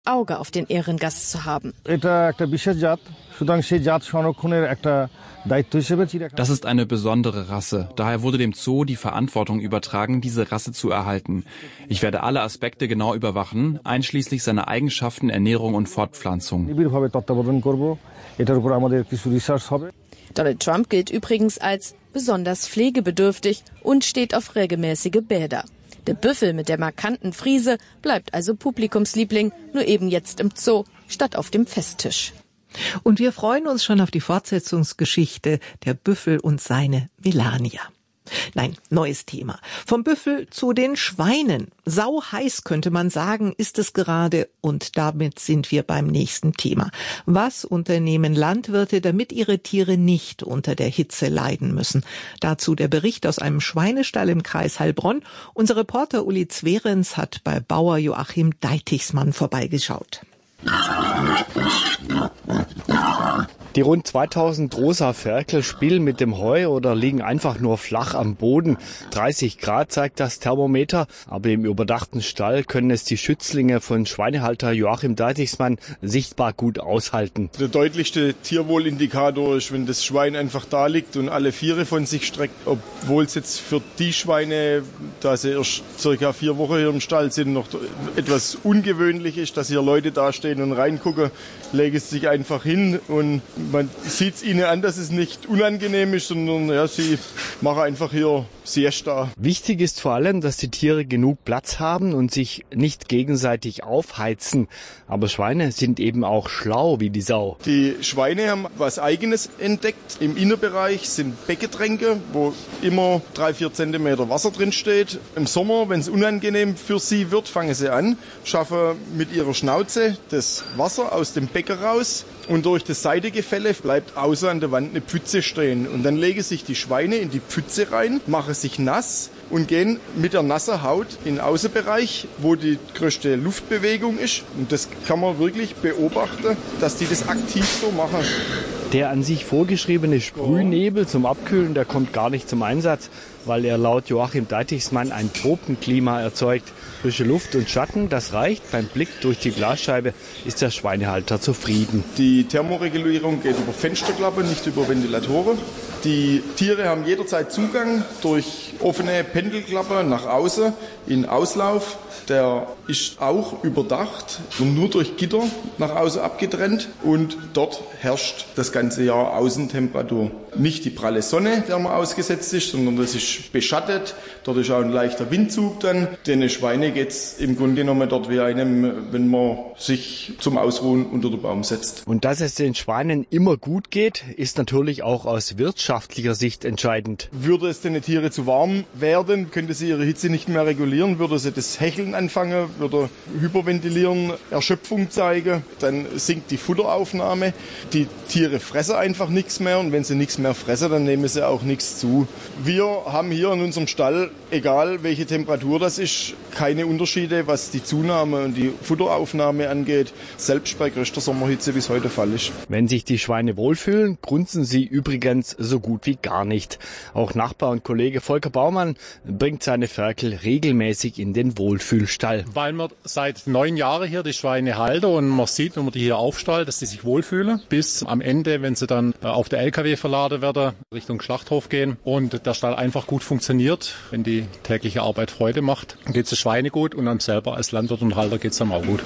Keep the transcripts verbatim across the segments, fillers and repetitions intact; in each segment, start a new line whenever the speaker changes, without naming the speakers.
Auge auf den Ehrengast zu haben.
Das ist eine besondere Rasse. Daher wurde dem Zoo die Verantwortung übertragen, diese Rasse zu erhalten. Ich werde alle Aspekte genau überwachen, einschließlich seiner Eigenschaften, Ernährung und Fortpflanzung.
Donald Trump gilt übrigens als besonders pflegebedürftig und steht auf regelmäßige Bäder. Der Büffel mit der markanten Friese bleibt also Publikumsliebling, nur eben jetzt im Zoo statt auf dem Festtisch.
Und wir freuen uns schon auf die Fortsetzungsgeschichte Der Büffel und seine Melania. Nein, neues Thema. Vom Büffel zu den Schweinen. Sau heiß könnte man sagen, ist es gerade. Und damit sind wir beim nächsten Thema. Was unternehmen Landwirte, damit ihre Tiere nicht unter der Hitze leiden müssen? Dazu der Bericht aus einem Schweinestall im Kreis Heilbronn. Unser Reporter Uli Zwerens hat bei Bauer Joachim Deitichsmann vorbeigeschaut.
Die rund zweitausend rosa Ferkel spielen mit dem Heu oder liegen einfach nur flach am Boden. dreißig Grad zeigt das Thermometer, aber im überdachten Stall können es die Schützlinge von Schweinehalter Joachim Deitichsmann sichtbar gut aushalten.
Der deutlichste Tierwohlindikator ist, wenn das Schwein einfach da liegt und alle Viere von sich streckt, obwohl es jetzt für die Schweine, da sie erst circa vier Wochen hier im Stall sind, noch etwas ungewöhnlich ist, dass hier Leute dastehen und reingucken, legen es sich einfach hin und man sieht es ihnen an, dass es nicht unangenehm ist, sondern ja, sie machen einfach hier Siesta.
Wichtig ist vor allem, dass die Tiere genug Platz haben und sich nicht gegenseitig aufheizen. Aber Schweine sind eben auch schlau wie die Sau.
Die Schweine haben was Eigenes entdeckt. Im Innenbereich sind Beckentränke, wo immer drei, vier Zentimeter Wasser drin steht. Im Sommer, wenn es unangenehm für sie wird, fangen sie an, schaffen mit ihrer Schnauze das Wasser aus dem Becken raus. Und durch das Seitengefälle bleibt außer an der Wand eine Pfütze stehen. Und dann legen sich die Schweine in die Pfütze rein, machen sich nass und gehen mit der nassen Haut in den Außenbereich, wo die größte Luftbewegung ist. Und das kann man wirklich beobachten, dass die das aktiv so machen.
Der an sich vorgeschriebene Sprühnebel zum Abkühlen, der kommt gar nicht zum Einsatz, weil er laut Joachim Deitichsmann ein Tropenklima erzeugt. Frische Luft und Schatten, das reicht. Beim Blick durch die Glasscheibe ist der Schweinehalter zufrieden.
Die Thermoregulierung geht über Fensterklappe, nicht über Ventilatoren. Die Tiere haben jederzeit Zugang durch offene Pendelklappe nach außen in Auslauf. Der ist auch überdacht und nur durch Gitter nach außen abgetrennt. Und dort herrscht das ganze Jahr Außentemperatur. Nicht die pralle Sonne, der man ausgesetzt ist, sondern das ist beschattet. Dort ist auch ein leichter Windzug dann. Den Schweine geht es im Grunde genommen dort wie einem, wenn man sich zum Ausruhen unter den Baum setzt.
Und dass es den Schweinen immer gut geht, ist natürlich auch aus wirtschaftlicher Sicht entscheidend.
Würde es den Tiere zu warm werden, könnte sie ihre Hitze nicht mehr regulieren, würde sie das Hecheln anfangen, würde hyperventilieren, Erschöpfung zeigen, dann sinkt die Futteraufnahme. Die Tiere fressen einfach nichts mehr und wenn sie nichts mehr fressen, dann nehmen sie auch nichts zu. Wir haben hier in unserem Stall, egal welche Temperatur das ist, keine Unterschiede, was die Zunahme und die Futteraufnahme angeht, selbst bei größter Sommerhitze, wie es heute der Fall ist.
Wenn sich die Schweine wohlfühlen, grunzen sie übrigens so gut wie gar nicht. Auch Nachbar und Kollege Volker Baumann bringt seine Ferkel regelmäßig in den Wohlfühlstall.
Weil wir seit neun Jahren hier die Schweine halten und man sieht, wenn man die hier aufstallt, dass sie sich wohlfühlen, bis am Ende, wenn sie dann auf der L K W verladen werden, Richtung Schlachthof gehen und der Stall einfach gut funktioniert, wenn die tägliche Arbeit Freude macht, geht es den Schweine gut und einem selber als Landwirt und Halter geht es einem auch gut.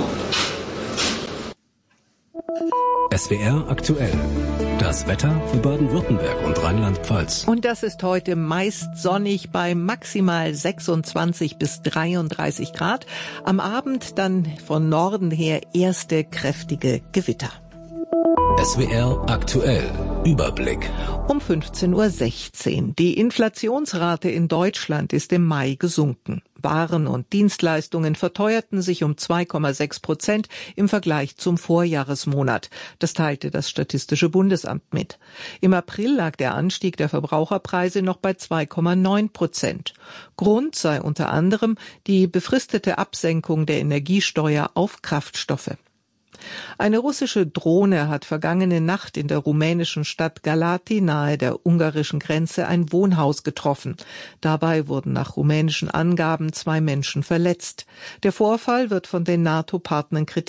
S W R aktuell. Das Wetter für Baden-Württemberg und Rheinland-Pfalz.
Und das ist heute meist sonnig bei maximal sechsundzwanzig bis dreiunddreißig Grad. Am Abend dann von Norden her erste kräftige Gewitter.
S W R aktuell. Überblick.
Um fünfzehn Uhr sechzehn. Die Inflationsrate in Deutschland ist im Mai gesunken. Waren und Dienstleistungen verteuerten sich um zwei Komma sechs Prozent im Vergleich zum Vorjahresmonat. Das teilte das Statistische Bundesamt mit. Im April lag der Anstieg der Verbraucherpreise noch bei zwei Komma neun Prozent. Grund sei unter anderem die befristete Absenkung der Energiesteuer auf Kraftstoffe. Eine russische Drohne hat vergangene Nacht in der rumänischen Stadt Galati nahe der ungarischen Grenze ein Wohnhaus getroffen. Dabei wurden nach rumänischen Angaben zwei Menschen verletzt. Der Vorfall wird von den NATO-Partnern kritisiert.